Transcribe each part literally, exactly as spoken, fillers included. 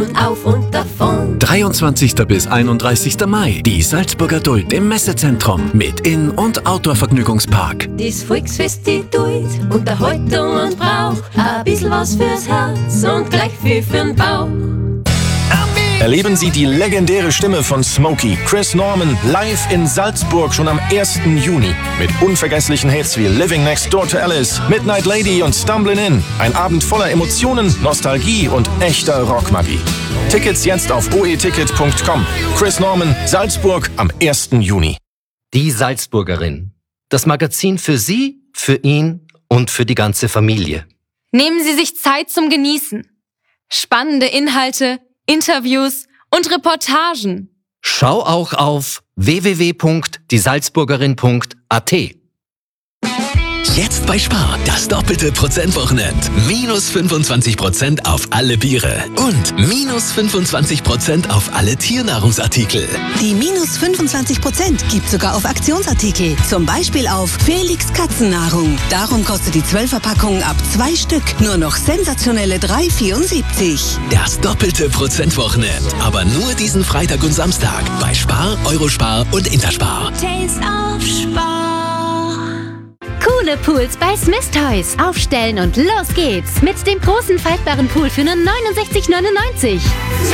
und auf und davon. dreiundzwanzigsten bis einunddreißigsten Mai, die Salzburger Duld im Messezentrum mit In- und Outdoor-Vergnügungspark. Das Volksfest, die Duld, Unterhaltung und Brauch, ein bisschen was fürs Herz und gleich viel für'n Bauch. Erleben Sie die legendäre Stimme von Smokey, Chris Norman, live in Salzburg schon am ersten Juni. Mit unvergesslichen Hits wie Living Next Door to Alice, Midnight Lady und Stumblin' In. Ein Abend voller Emotionen, Nostalgie und echter Rockmagie. Tickets jetzt auf o e ticket punkt com. Chris Norman, Salzburg am ersten Juni. Die Salzburgerin. Das Magazin für Sie, für ihn und für die ganze Familie. Nehmen Sie sich Zeit zum Genießen. Spannende Inhalte, Interviews und Reportagen. Schau auch auf w w w punkt die salzburgerin punkt a t. Jetzt bei Spar, das doppelte Prozentwochenend. Minus fünfundzwanzig Prozent auf alle Biere und minus fünfundzwanzig Prozent auf alle Tiernahrungsartikel. Die minus fünfundzwanzig Prozent gibt sogar auf Aktionsartikel, zum Beispiel auf Felix Katzennahrung. Darum kostet die zwölfer-Packung ab zwei Stück nur noch sensationelle drei vierundsiebzig. Das doppelte Prozentwochenend, aber nur diesen Freitag und Samstag bei Spar, Eurospar und Interspar. Taste of Spar. Coole Pools bei Smith Toys. Aufstellen und los geht's. Mit dem großen faltbaren Pool für nur neunundsechzig neunundneunzig.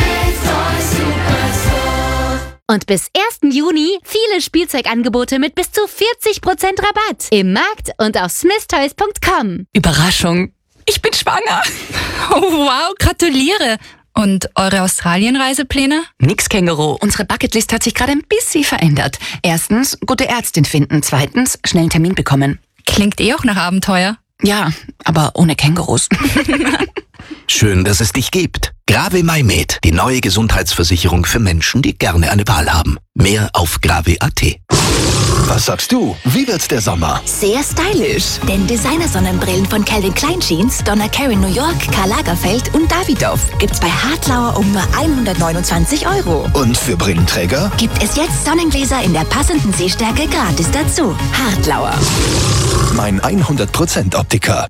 Und bis ersten Juni viele Spielzeugangebote mit bis zu vierzig Prozent Rabatt. Im Markt und auf smith toys punkt com. Überraschung, ich bin schwanger. Oh wow, gratuliere. Und eure Australienreisepläne? Nix, Känguru. Unsere Bucketlist hat sich gerade ein bisschen verändert. Erstens, gute Ärztin finden. Zweitens, schnell einen Termin bekommen. Klingt eh auch nach Abenteuer. Ja, aber ohne Kängurus. Schön, dass es dich gibt. Grave MyMed, die neue Gesundheitsversicherung für Menschen, die gerne eine Wahl haben. Mehr auf grave punkt a t. Was sagst du? Wie wird's der Sommer? Sehr stylisch. Denn Designer-Sonnenbrillen von Calvin Klein Jeans, Donna Karan New York, Karl Lagerfeld und Davidoff gibt's bei Hartlauer um nur hundertneunundzwanzig Euro. Und für Brillenträger? Gibt es jetzt Sonnengläser in der passenden Sehstärke gratis dazu. Hartlauer. Mein hundert Prozent Optiker.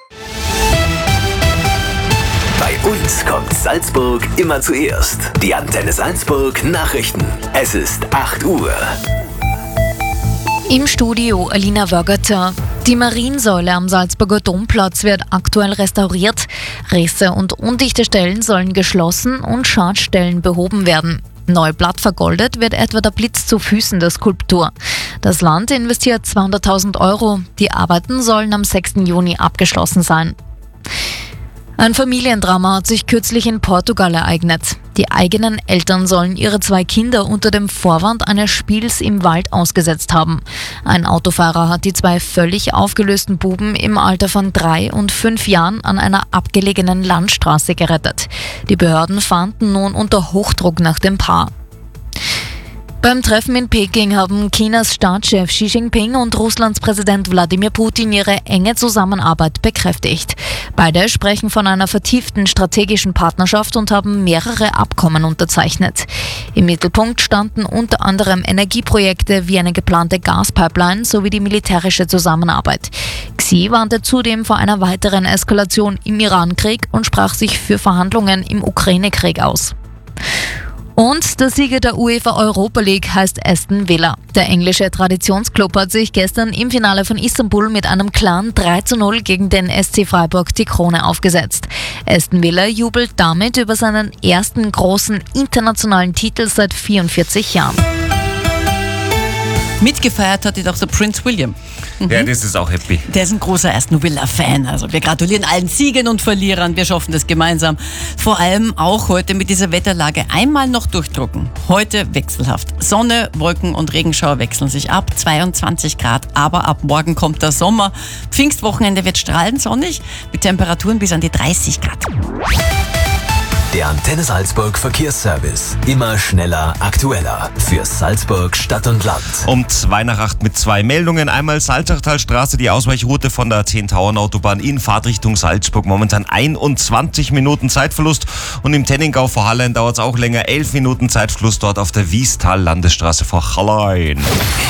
Bei uns kommt Salzburg immer zuerst. Die Antenne Salzburg Nachrichten. Es ist acht Uhr. Im Studio Alina Wögerter. Die Mariensäule am Salzburger Domplatz wird aktuell restauriert. Risse und undichte Stellen sollen geschlossen und Schadstellen behoben werden. Neu blatt vergoldet wird etwa der Blitz zu Füßen der Skulptur. Das Land investiert zweihunderttausend Euro. Die Arbeiten sollen am sechsten Juni abgeschlossen sein. Ein Familiendrama hat sich kürzlich in Portugal ereignet. Die eigenen Eltern sollen ihre zwei Kinder unter dem Vorwand eines Spiels im Wald ausgesetzt haben. Ein Autofahrer hat die zwei völlig aufgelösten Buben im Alter von drei und fünf Jahren an einer abgelegenen Landstraße gerettet. Die Behörden fahnden nun unter Hochdruck nach dem Paar. Beim Treffen in Peking haben Chinas Staatschef Xi Jinping und Russlands Präsident Wladimir Putin ihre enge Zusammenarbeit bekräftigt. Beide sprechen von einer vertieften strategischen Partnerschaft und haben mehrere Abkommen unterzeichnet. Im Mittelpunkt standen unter anderem Energieprojekte wie eine geplante Gaspipeline sowie die militärische Zusammenarbeit. Xi warnte zudem vor einer weiteren Eskalation im Iran-Krieg und sprach sich für Verhandlungen im Ukraine-Krieg aus. Und der Sieger der UEFA Europa League heißt Aston Villa. Der englische Traditionsclub hat sich gestern im Finale von Istanbul mit einem klaren drei zu null gegen den S C Freiburg die Krone aufgesetzt. Aston Villa jubelt damit über seinen ersten großen internationalen Titel seit vierundvierzig Jahren. Mitgefeiert hat auch der Prince William. Mhm. Ja, das ist auch happy. Der ist ein großer Aston Villa-Fan. Also wir gratulieren allen Siegern und Verlierern. Wir schaffen das gemeinsam. Vor allem auch heute mit dieser Wetterlage einmal noch durchdrucken. Heute wechselhaft. Sonne, Wolken und Regenschauer wechseln sich ab. zweiundzwanzig Grad, aber ab morgen kommt der Sommer. Pfingstwochenende wird strahlend sonnig mit Temperaturen bis an die dreißig Grad. Der Antenne Salzburg Verkehrsservice. Immer schneller, aktueller. Für Salzburg Stadt und Land. Um zwei nach acht mit zwei Meldungen. Einmal Salzachtalstraße, die Ausweichroute von der zehn-Tauern-Autobahn in Fahrtrichtung Salzburg. Momentan einundzwanzig Minuten Zeitverlust. Und im Tenningau vor Hallein dauert es auch länger. elf Minuten Zeitverlust dort auf der Wiestal-Landesstraße vor Hallein.